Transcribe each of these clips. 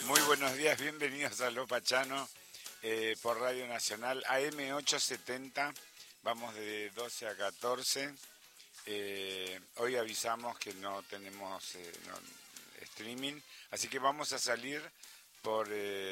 Muy buenos días, bienvenidos a Lo Pachano por Radio Nacional AM870, vamos de 12 a 14. Hoy avisamos que no tenemos streaming, así que vamos a salir por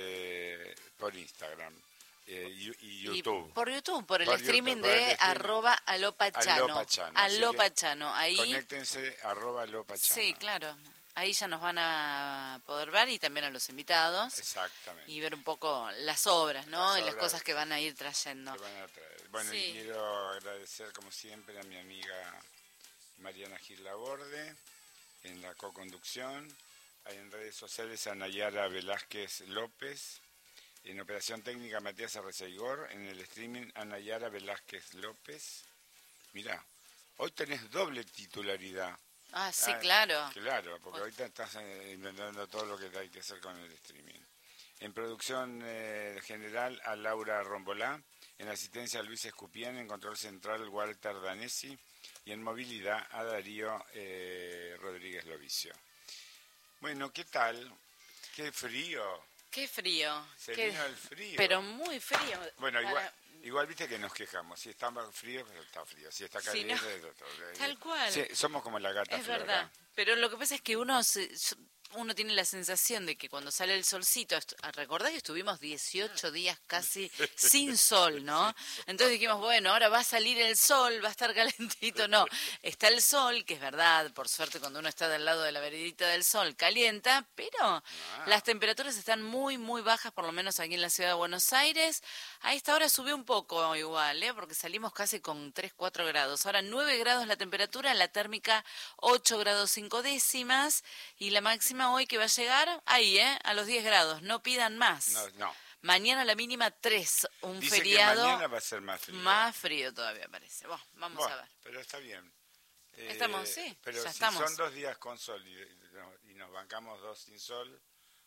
Instagram y YouTube. Y por YouTube, por el Por streaming YouTube, de @alopachano. Alopachano, ahí. Conéctense @alopachano. Sí, claro. Ahí ya nos van a poder ver y también a los invitados. Exactamente. Y ver un poco las obras, ¿no? Las y las obras cosas que van a ir trayendo. que van a traer. Bueno, Sí. y quiero agradecer como siempre a mi amiga Mariana Gil Laborde en la coconducción, en redes sociales a Nayara Velázquez López, en operación técnica Matías Arreceigor, en el streaming a Nayara Velázquez López. Mirá, hoy tenés doble titularidad. Ah, sí, claro. Claro, porque ahorita estás inventando todo lo que hay que hacer con el streaming. En producción general a Laura Rombolá, en asistencia a Luis Escupián, en control central Walter Danesi y en movilidad a Darío Rodríguez Lovicio. Bueno, ¿qué tal? ¡Qué frío! ¡Qué frío! Se vino el frío. Pero muy frío. Bueno, igual viste que nos quejamos. Si está frío, pues está frío. Si está caliente, Sí, no. todo. Tal cual. Sí, somos como la gata Es Flora. verdad. Pero lo que pasa es que uno tiene la sensación de que cuando sale el solcito, recordás que estuvimos 18 días casi sin sol, ¿no? Entonces dijimos, bueno, ahora va a salir el sol, va a estar calentito. No, está el sol, que es verdad, por suerte cuando uno está del lado de la veredita del sol, calienta, pero las temperaturas están muy, muy bajas, por lo menos aquí en la ciudad de Buenos Aires. A esta hora subió un poco igual, porque salimos casi con 3, 4 grados. Ahora 9 grados la temperatura, la térmica 8 grados 5 décimas y la máxima hoy que va a llegar ahí, a los 10 grados. No pidan más. No. Mañana la mínima 3, un Dice feriado. que mañana va a ser más frío. Más frío todavía parece. Bueno, vamos a ver. Pero está bien. Estamos, sí, pero ya si estamos. son 2 días con sol y nos bancamos 2 sin sol,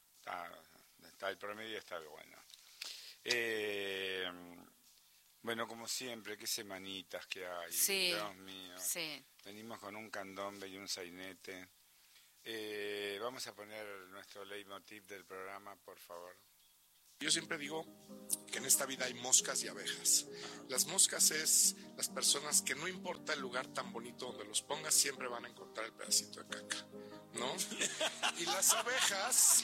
está el promedio, está bueno. Bueno, como siempre, qué semanitas que hay. Sí, Dios mío. sí. Venimos con un candombe y un sainete. Vamos a poner nuestro leitmotiv del programa, por favor. Yo siempre digo que en esta vida hay moscas y abejas. Las moscas es las personas que no importa el lugar tan bonito donde los pongas, siempre van a encontrar el pedacito de caca, ¿no? Y las abejas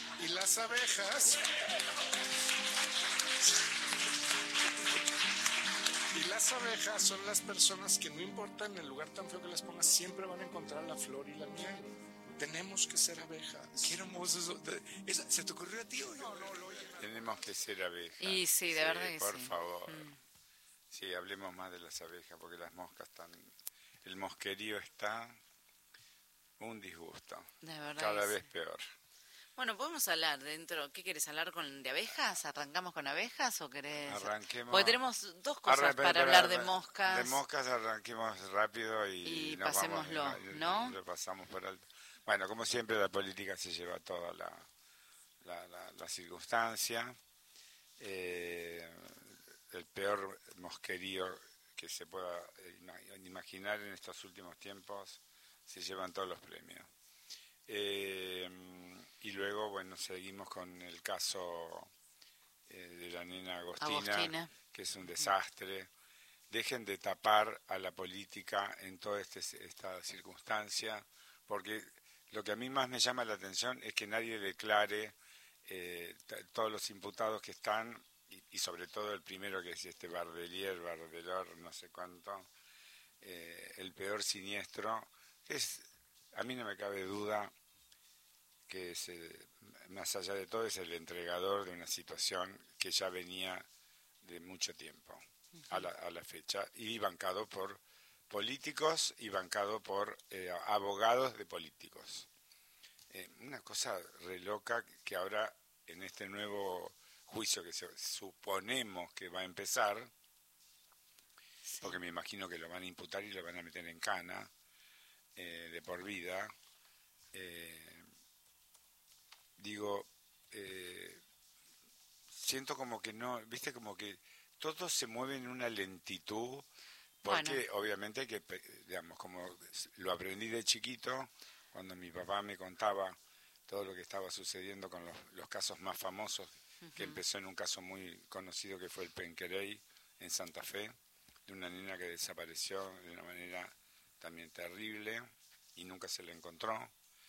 son las personas que no importa en el lugar tan feo que las pongas, siempre van a encontrar la flor y la miel. Tenemos que ser abejas. Qué hermoso eso. ¿Se te ocurrió a ti o yo? No. Tenemos que ser abejas. Y sí, de verdad que por sí. favor. Sí, hablemos más de las abejas, porque las moscas están... El mosquerío está un disgusto. De verdad Cada que vez sí. peor. Bueno, podemos hablar dentro. ¿Qué querés hablar de abejas? ¿Arrancamos con abejas o querés...? Arranquemos. Porque tenemos dos cosas para hablar de moscas. De moscas arranquemos rápido y nos pasémoslo, vamos, ¿no? Lo pasamos por alto. Bueno, como siempre la política se lleva toda la circunstancia. El peor mosquerío que se pueda imaginar en estos últimos tiempos se llevan todos los premios. Y luego, bueno, seguimos con el caso de la nena Agostina, que es un desastre. Dejen de tapar a la política en toda esta circunstancia, porque lo que a mí más me llama la atención es que nadie declare todos los imputados que están, y sobre todo el primero, que es este Bardelor, no sé cuánto, el peor siniestro, que es, a mí no me cabe duda que es, más allá de todo, es el entregador de una situación que ya venía de mucho tiempo a la fecha, y bancado por políticos y bancado por abogados de políticos. Una cosa re loca que ahora en este nuevo juicio que suponemos que va a empezar, sí, porque me imagino que lo van a imputar y lo van a meter en cana de por vida, siento como que no, viste, como que todo se mueve en una lentitud, porque obviamente hay que, digamos, como lo aprendí de chiquito, cuando mi papá me contaba todo lo que estaba sucediendo con los casos más famosos, que empezó en un caso muy conocido que fue el Penquerey en Santa Fe, de una niña que desapareció de una manera también terrible y nunca se la encontró.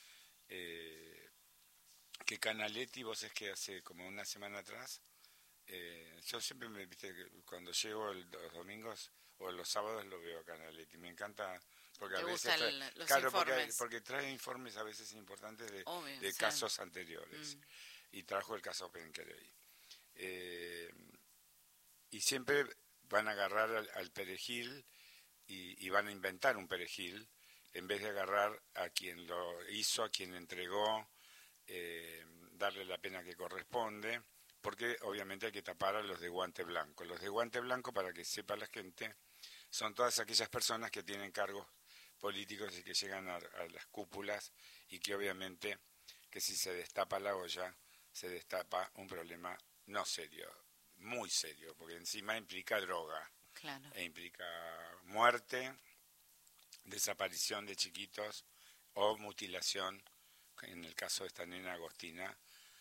Que Canaletti, vos es que hace como una semana atrás, yo siempre viste, cuando llego los domingos o los sábados lo veo a Canaletti, me encanta porque a veces los claro, informes. porque trae informes a veces importantes Obvio, de sí. casos anteriores, y trajo el caso Penquerey. Y siempre van a agarrar al perejil y van a inventar un perejil en vez de agarrar a quien lo hizo, a quien entregó, darle la pena que corresponde, porque obviamente hay que tapar a los de guante blanco. Los de guante blanco, para que sepa la gente, son todas aquellas personas que tienen cargos políticos y que llegan a las cúpulas y que obviamente que si se destapa la olla, se destapa un problema no serio, muy serio, porque encima implica droga, claro, e implica muerte, desaparición de chiquitos o mutilación, en el caso de esta nena Agostina.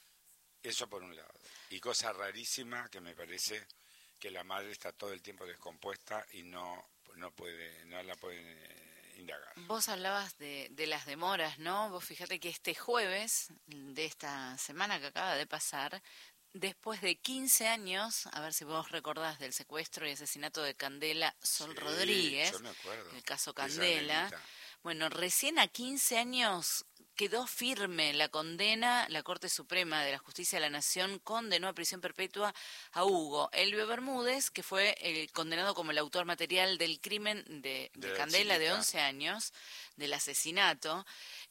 Eso por un lado. Y cosa rarísima que me parece que la madre está todo el tiempo descompuesta y no la pueden indagar. Vos hablabas de las demoras, ¿no? Vos fíjate que este jueves de esta semana que acaba de pasar, después de 15 años, a ver si vos recordás del secuestro y asesinato de Candela Sol Rodríguez, yo me acuerdo, el caso Candela, bueno, recién a 15 años quedó firme la condena. La Corte Suprema de la Justicia de la Nación condenó a prisión perpetua a Hugo Elbio Bermúdez, que fue condenado como el autor material del crimen de Candela, de 11 años, del asesinato,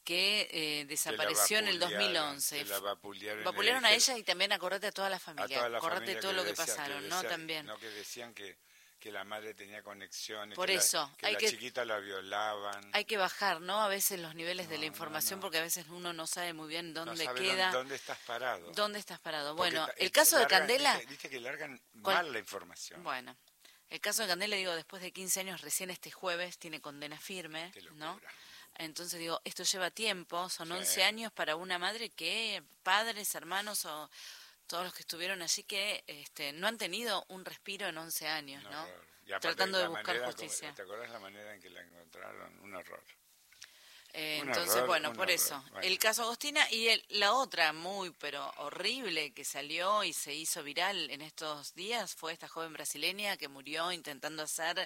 que desapareció en el 2011. Vapulearon a ella y también, acordate, a toda la familia. Acordate todo lo que pasaron, ¿no? También. No, que decían que la madre tenía conexiones, por eso, la chiquita la violaban. Hay que bajar, ¿no? A veces los niveles de la información, porque a veces uno no sabe muy bien dónde queda. ¿Dónde estás parado? ¿Dónde estás parado? Bueno, el caso de Candela... Viste que largan mal la información. Bueno, el caso de Candela, digo, después de 15 años, recién este jueves tiene condena firme, ¿no? Entonces, digo, esto lleva tiempo, son 11 años para una madre que padres, hermanos o todos los que estuvieron allí que no han tenido un respiro en 11 años, ¿no? Tratando de buscar justicia. ¿Te acordás la manera en que la encontraron? Un horror. Entonces, bueno, por eso, el caso Agostina y la otra muy, pero horrible que salió y se hizo viral en estos días fue esta joven brasileña que murió intentando hacer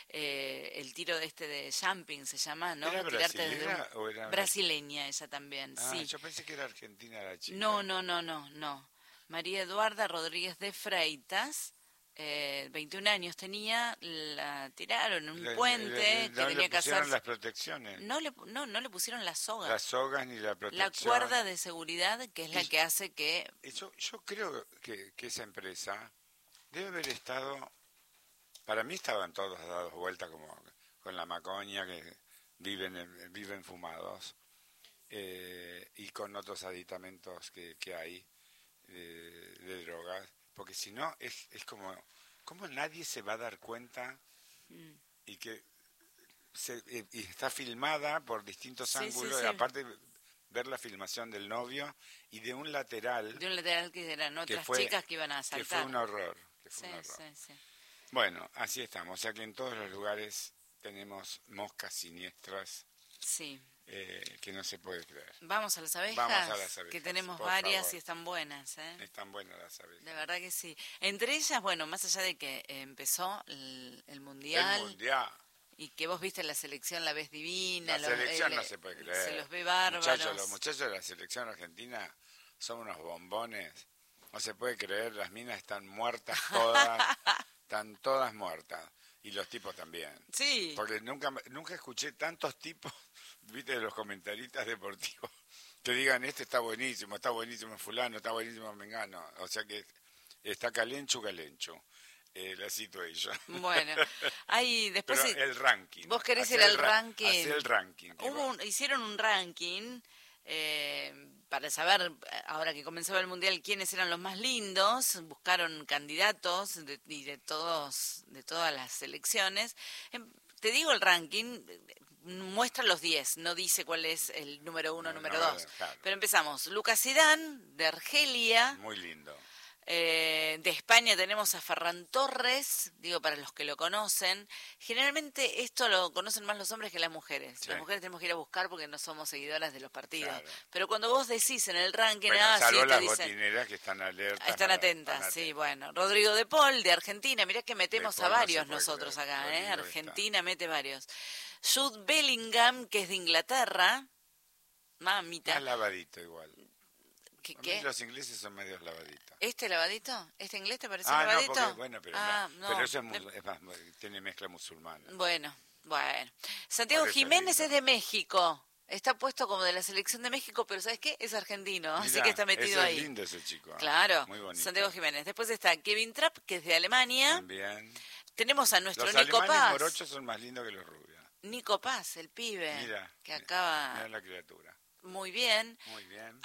el tiro de jumping, se llama, ¿no? ¿Era brasileña o era brasileña ella también, sí. Yo pensé que era argentina la chica. No. María Eduarda Rodríguez de Freitas, 21 años tenía, la tiraron en un puente que tenía que hacer. ¿No le pusieron las protecciones? No le pusieron las sogas. Las sogas ni la protección. La cuerda de seguridad, que es la que hace que... Yo creo que esa empresa debe haber estado... Para mí estaban todos dados vuelta como con la macoña, que viven fumados, y con otros aditamentos que hay de drogas. Porque si no, es como nadie se va a dar cuenta y que y está filmada por distintos ángulos, y aparte ver la filmación del novio y de un lateral. De un lateral que eran otras chicas que iban a asaltar. Que fue un horror. Bueno, así estamos. O sea que en todos los lugares tenemos moscas siniestras. Sí. Que no se puede creer. Vamos a las abejas. Vamos a las abejas, que tenemos por varias favor. Y están buenas. Están buenas las abejas. De verdad que sí. Entre ellas, bueno, más allá de que empezó el Mundial. El Mundial. Y que vos viste la selección, la ves divina. La selección no se puede creer. Se los ve bárbaros. Los muchachos de la selección argentina son unos bombones. No se puede creer, las minas están muertas todas. Están todas muertas. Y los tipos también. Sí. Porque nunca escuché tantos tipos, viste, de los comentaristas deportivos, que digan, está buenísimo fulano, está buenísimo mengano. O sea que está calenchu. La cito ella. Bueno, hay después... Pero el ranking. Vos querés ir al ranking. Hacer el ranking. Hicieron un ranking para saber, ahora que comenzaba el Mundial, quiénes eran los más lindos. Buscaron candidatos de todas las selecciones. Te digo el ranking, muestra los 10, no dice cuál es el número 1, número 2. Claro. Pero empezamos. Lucas Zidane, de Argelia. Muy lindo. De España tenemos a Ferran Torres, digo para los que lo conocen. Generalmente esto lo conocen más los hombres que las mujeres. Sí. Las mujeres tenemos que ir a buscar porque no somos seguidoras de los partidos. Claro. Pero cuando vos decís en el ranking, Salvo sí, las te dicen, botineras que están alertas. están atentas, sí, bueno. Rodrigo de Paul, de Argentina, mirá que metemos a varios nosotros acá, Argentina mete varios. Jude Bellingham, que es de Inglaterra, mamita. Más lavadito igual. ¿Qué? Los ingleses son medios lavaditos. ¿Este lavadito? ¿Este inglés te parece lavadito? No, porque, bueno, pero, no. Pero eso es más, tiene mezcla musulmana. Bueno. Santiago Jiménez es de México. Está puesto como de la selección de México, pero ¿sabes qué? Es argentino, Mirá, así que está metido ahí. Es lindo ese chico. Claro, muy bonito. Santiago Jiménez. Después está Kevin Trapp, que es de Alemania. También. Tenemos a nuestro Los Nico alemanes Paz. morochos son más lindos que los rubios. Nico Paz, el pibe, que acaba... Mira la criatura. Muy bien. Muy bien.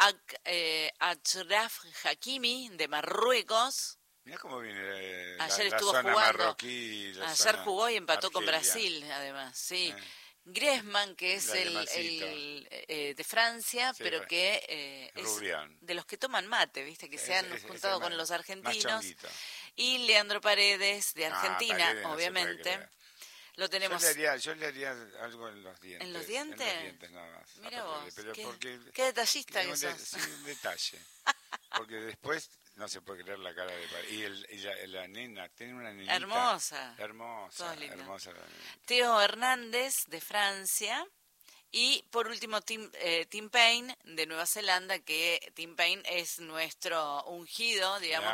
Achraf Hakimi, de Marruecos. Mira cómo viene Ayer la estuvo zona jugando. marroquí. Ayer jugó y empató Argelia. con Brasil, además, sí. Griezmann, que es el de Francia, sí, pero que es de los que toman mate, viste, que se han juntado con los argentinos. Y Leandro Paredes, de Argentina, Paredes, obviamente. Lo tenemos. Yo le haría algo en los dientes. ¿En los dientes? En los dientes nada más. Mira vos, pero qué detallista que sos. Sí, un detalle. Porque después no se puede creer la cara de Paredes. Y la nena, tiene una nenita. Hermosa. Hermosa la nena. Teo Hernández, de Francia. Y por último, Tim Payne, de Nueva Zelanda, que Tim Payne es nuestro ungido, digamos,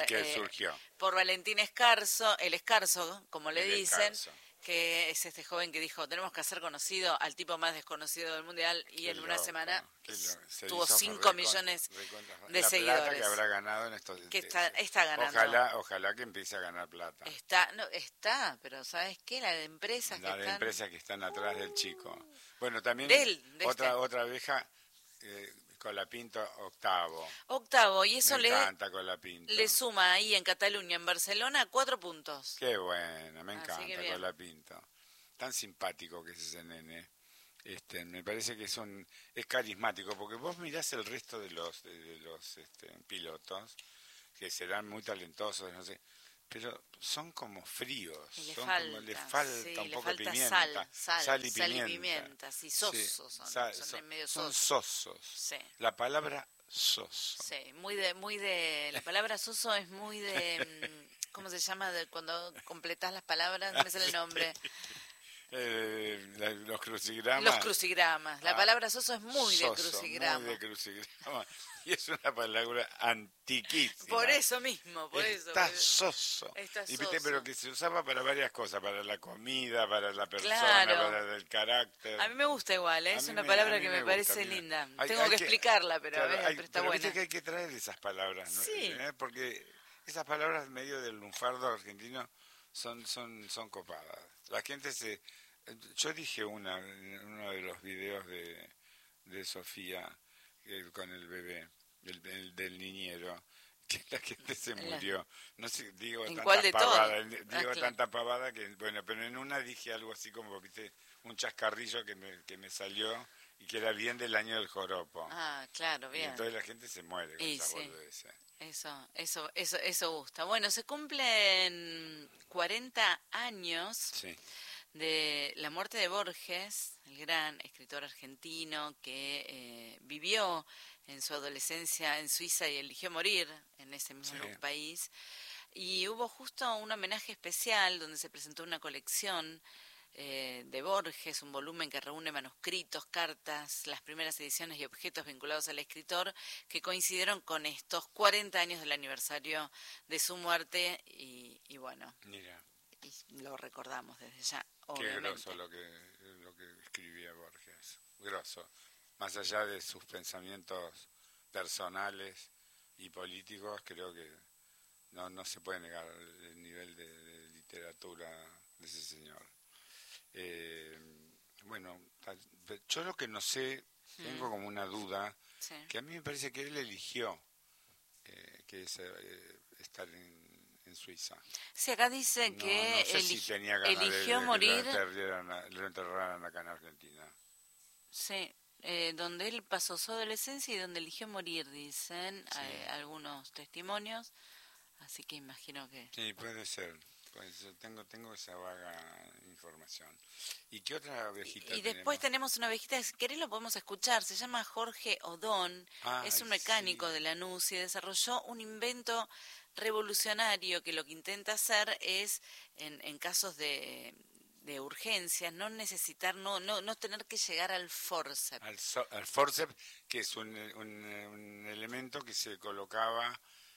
por Valentín Escarzo, el Escarzo, como le dicen, que es este joven que dijo, tenemos que hacer conocido al tipo más desconocido del Mundial, y en una semana tuvo 5 millones de seguidores. Plata que habrá ganado en estos... Que está ganando. Ojalá que empiece a ganar plata. Está, pero ¿sabes qué? La de empresas que están atrás del chico. Bueno, también otra abeja, Colapinto, octavo. Y eso le suma ahí en Cataluña, en Barcelona, 4 puntos. Qué buena, me encanta Colapinto. Tan simpático que es ese nene. Me parece que es carismático, porque vos mirás el resto de los pilotos, que serán muy talentosos, no sé, pero son como fríos, le falta un poco de pimienta, sal y pimienta, sí, sosos, son medio sosos. Son sosos. Sí. La palabra soso. Sí, la palabra soso es muy de ¿cómo se llama? De cuando completás las palabras, no me sale el nombre. Los crucigramas. Los crucigramas. La palabra soso es muy de crucigrama. Muy de crucigrama. Y es una palabra antiquísima. Por eso mismo, Está soso. Pero que se usaba para varias cosas, para la comida, para la persona, para el carácter. A mí me gusta igual, es una palabra que me parece linda. Tengo que explicarla, pero está buena. Viste que hay que traer esas palabras, ¿no? Sí. Porque esas palabras medio del lunfardo argentino son copadas. La gente yo dije en uno de los videos de Sofía con el bebé, del niñero, que la gente se murió. No sé, digo tanta pavada que, bueno, pero en una dije algo así como, viste, un chascarrillo que me salió y que era bien del año del joropo. Ah, claro, bien. Y entonces la gente se muere con esa boludez. Eso gusta. Bueno, se cumplen 40 años de la muerte de Borges, el gran escritor argentino que vivió en su adolescencia en Suiza y eligió morir en ese mismo país. Y hubo justo un homenaje especial donde se presentó una colección de Borges, un volumen que reúne manuscritos, cartas, las primeras ediciones y objetos vinculados al escritor que coincidieron con estos 40 años del aniversario de su muerte y bueno, mira, y lo recordamos desde ya, obviamente. Qué groso lo que escribía Borges, groso, más allá de sus pensamientos personales y políticos, creo que no se puede negar el nivel de literatura de ese señor. Bueno, yo lo que no sé, tengo como una duda, que a mí me parece que él eligió que es estar en en Suiza. Sí, acá dice que no sé si tenía ganas eligió de morir. Que lo enterraran acá en Argentina. Sí, donde él pasó su adolescencia y donde eligió morir, dicen algunos testimonios. Así que imagino que... Sí, puede ser. Pues tengo esa vaga información. ¿Y qué otra ovejita Y después tenemos una ovejita, si querés lo podemos escuchar, se llama Jorge Odón, es un mecánico de Lanús y desarrolló un invento revolucionario que lo que intenta hacer es, en casos de urgencias, no necesitar, no tener que llegar al forceps. Al forceps, que es un elemento que se colocaba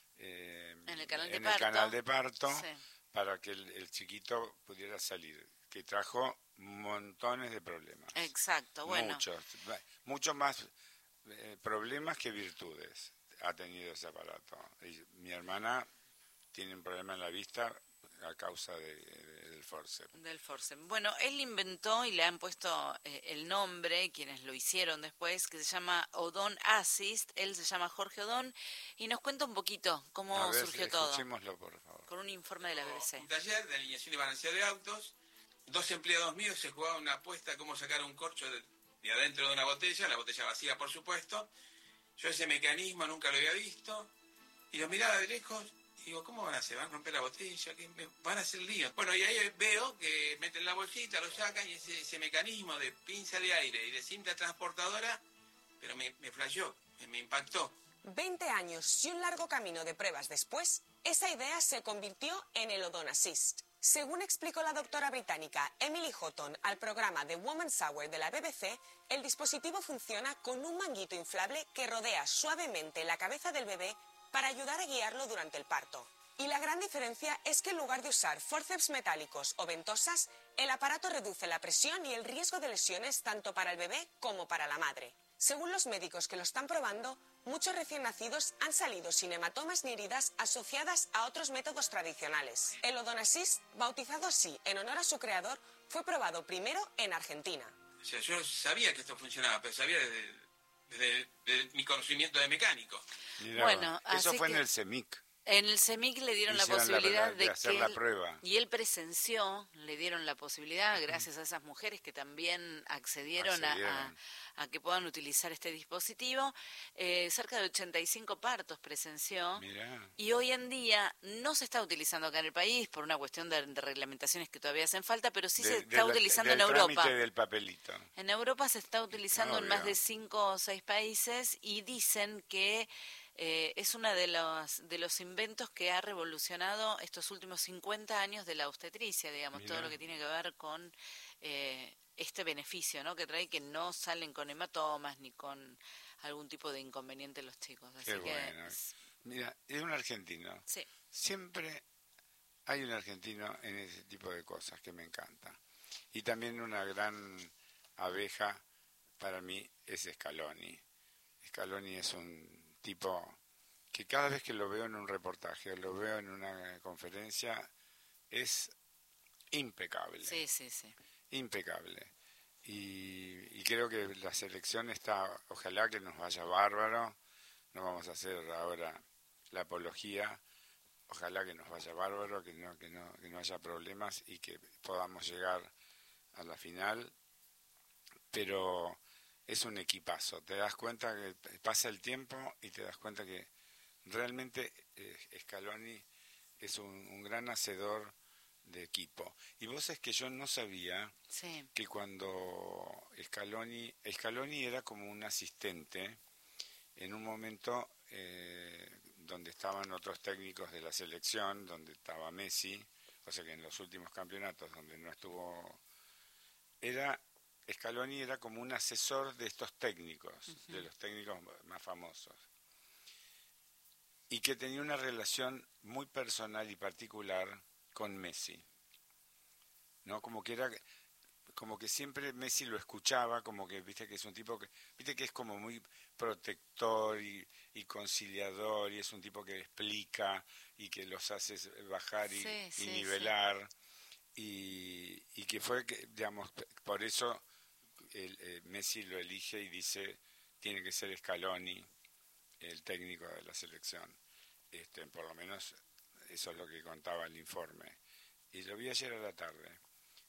en el canal de parto sí. Para que el chiquito pudiera salir, que trajo montones de problemas. Exacto, bueno. Muchos más problemas que virtudes ha tenido ese aparato. Mi hermana tiene un problema en la vista a causa del forceps. Del forceps. Bueno, él inventó y le han puesto el nombre, quienes lo hicieron después, que se llama Odón Assist. Él se llama Jorge Odón y nos cuenta un poquito cómo surgió todo. Escuchémoslo, por favor. Con un informe de la BBC. Un taller de alineación y balanceo de autos. 2 empleados míos se jugaban una apuesta a cómo sacar un corcho de adentro de una botella, la botella vacía, por supuesto. Yo ese mecanismo nunca lo había visto y lo miraba de lejos. Digo, ¿cómo van a hacer? ¿Van a romper la botella? ¿Qué? Van a hacer lío. Bueno, y ahí veo que meten la bolsita, lo sacan y ese mecanismo de pinza de aire y de cinta transportadora, pero me flasheó, me impactó. 20 años y un largo camino de pruebas después, esa idea se convirtió en el Odón Assist. Según explicó la doctora británica Emily Houghton al programa The Woman's Hour de la BBC, el dispositivo funciona con un manguito inflable que rodea suavemente la cabeza del bebé para ayudar a guiarlo durante el parto. Y la gran diferencia es que en lugar de usar forceps metálicos o ventosas, el aparato reduce la presión y el riesgo de lesiones tanto para el bebé como para la madre. Según los médicos que lo están probando, muchos recién nacidos han salido sin hematomas ni heridas asociadas a otros métodos tradicionales. El Odón Assist, bautizado así en honor a su creador, fue probado primero en Argentina. O sea, yo sabía que esto funcionaba, pero sabía desde mi conocimiento de mecánico. Mirá, bueno, eso fue en el CEMIC. En el CEMIC le dieron la posibilidad de hacer la prueba. Y él presenció, le dieron la posibilidad, gracias a esas mujeres que también accedieron. A que puedan utilizar este dispositivo. Cerca de 85 partos presenció. Mirá. Y hoy en día no se está utilizando acá en el país por una cuestión de reglamentaciones que todavía hacen falta, pero sí se está utilizando en Europa. Del papelito. En Europa se está utilizando en más de 5 o 6 países y dicen que es uno de los inventos que ha revolucionado estos últimos 50 años de la obstetricia, digamos. Mirá. Todo lo que tiene que ver con este beneficio, ¿no? Que trae, que no salen con hematomas ni con algún tipo de inconveniente los chicos. Así Qué bueno. Mira, es un argentino. Sí. Siempre hay un argentino en ese tipo de cosas que me encanta. Y también una gran abeja para mí es Scaloni. Scaloni es un tipo que cada vez que lo veo en un reportaje, lo veo en una conferencia, es impecable. Sí, sí, sí. Impecable. Y creo que la selección está, ojalá que nos vaya bárbaro. No vamos a hacer ahora la apología. Ojalá que nos vaya bárbaro, que no haya problemas y que podamos llegar a la final. Pero es un equipazo. Te das cuenta que pasa el tiempo y te das cuenta que realmente Scaloni es un gran hacedor de equipo. Y vos es que yo no sabía que cuando Scaloni era como un asistente en un momento donde estaban otros técnicos de la selección, donde estaba Messi, o sea que en los últimos campeonatos donde no estuvo, Scaloni era como un asesor de estos técnicos, de los técnicos más famosos, y que tenía una relación muy personal y particular con Messi, ¿no? Como que siempre Messi lo escuchaba, como que viste que es un tipo que es como muy protector y conciliador, y es un tipo que explica y que los hace bajar y nivelar, y que fue, digamos, por eso Messi lo elige y dice tiene que ser Scaloni el técnico de la selección, por lo menos eso es lo que contaba el informe. Y lo vi ayer a la tarde.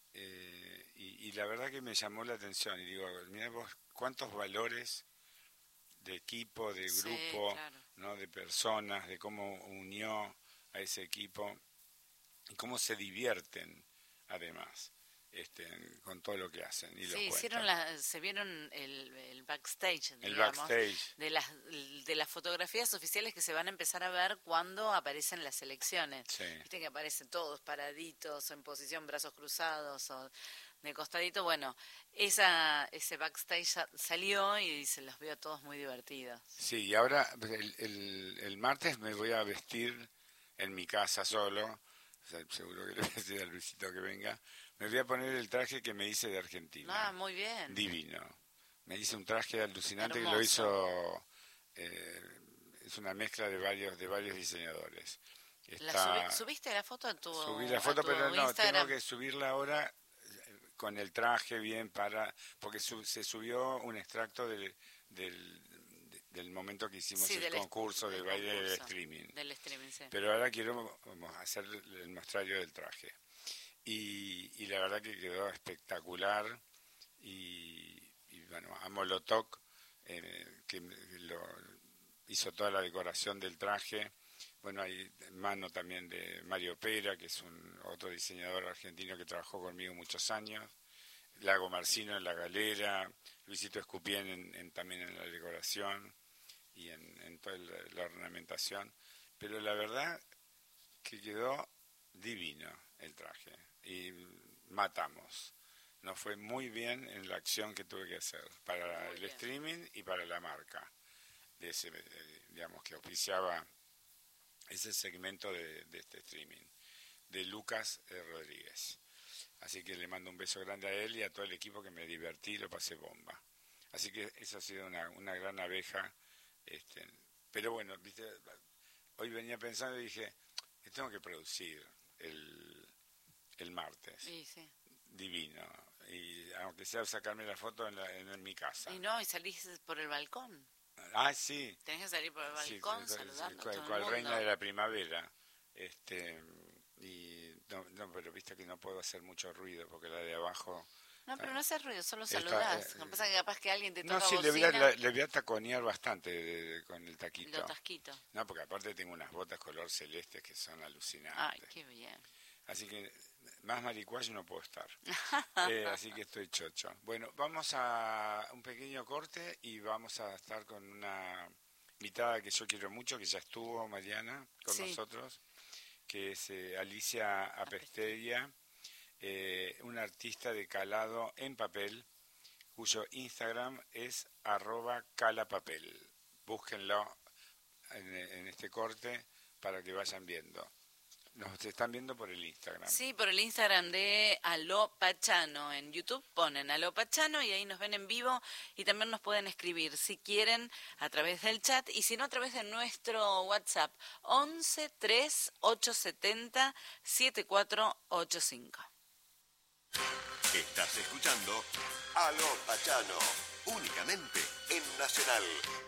Y la verdad que me llamó la atención. Y digo, mirá vos, cuántos valores de equipo, de grupo, claro, ¿no? De personas, de cómo unió a ese equipo y cómo se divierten además con todo lo que hacen. Y sí, se vieron el backstage, digamos, de las fotografías oficiales que se van a empezar a ver cuando aparecen las elecciones. Sí. Viste que aparecen todos paraditos, en posición brazos cruzados o de costadito. Bueno, ese backstage salió y se los veo todos muy divertidos. Sí, y ahora el martes me voy a vestir en mi casa solo, o sea, seguro que le voy a decir a Luisito que venga, me voy a poner el traje que me hice de Argentina. Ah, muy bien. Divino. Me hice un traje alucinante. Hermoso. Que lo hizo, es una mezcla de varios diseñadores. ¿Subiste la foto a tu Subí la foto, pero no, Instagram? tengo que subirla ahora con el traje bien porque se subió un extracto del momento que hicimos el concurso de baile del streaming. Del streaming, sí. Pero ahora quiero hacer el muestrario del traje. Y la verdad que quedó espectacular. Y bueno, a Molotov, que hizo toda la decoración del traje. Bueno, hay mano también de Mario Pera, que es otro diseñador argentino que trabajó conmigo muchos años. Lago Marcino en la galera, Luisito Escupien también en la decoración y en toda la ornamentación. Pero la verdad que quedó divino el traje y matamos. Nos fue muy bien en la acción que tuve que hacer para el streaming y para la marca de ese, digamos, que oficiaba ese segmento de este streaming, de Lucas Rodríguez. Así que le mando un beso grande a él y a todo el equipo, que me divertí, lo pasé bomba. Así que eso ha sido una gran abeja. Pero bueno, ¿viste? Hoy venía pensando y dije, tengo que producir el martes. Sí, sí. Divino. Y aunque sea sacarme la foto en mi casa. Y no, y salís por el balcón. Ah, sí. Tenés que salir por el balcón, saludando a todo el cual mundo. reina de la primavera. No, pero viste que no puedo hacer mucho ruido porque la de abajo... No, pero no haces ruido, solo saludás. Lo que pasa es que capaz que alguien te toca bocina. Le voy a taconear bastante con el taquito. Lo tasquito. No, porque aparte tengo unas botas color celeste que son alucinantes. Ay, qué bien. Así que más maricuayo no puedo estar. Así que estoy chocho. Bueno, vamos a un pequeño corte y vamos a estar con una invitada que yo quiero mucho, que ya estuvo, Mariana, con nosotros, que es Alicia Apesteria, una artista de calado en papel, cuyo Instagram es @calapapel. Búsquenlo en este corte para que vayan viendo. Nos están viendo por el Instagram. Sí, por el Instagram de Aló Pachano. En YouTube ponen Aló Pachano y ahí nos ven en vivo y también nos pueden escribir si quieren a través del chat y si no a través de nuestro WhatsApp 11 3 870 7485. Estás escuchando Aló Pachano, únicamente en Nacional.